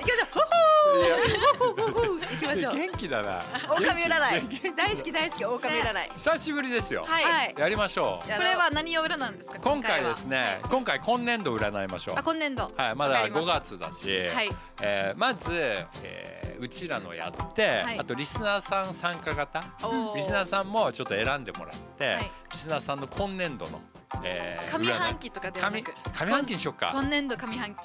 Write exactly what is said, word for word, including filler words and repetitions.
きましょう。ほほーほほー行きましょう。 元気だな。 狼占い大好き大好き狼占い。 久しぶりですよ。 はいやりましょう。 これは何を占うんですか？ 今回ですね、今回今年度占いましょう。 あ、今年度。 はい、まだごがつだし、 はいえーまず、えーうちらのやって、 はい、 あとリスナーさん参加型、リスナーさんもちょっと選んでもらって、はい、リスナーさんの今年度の、えー、 上半期とかではなく上半期にしよっか。 今年度上半期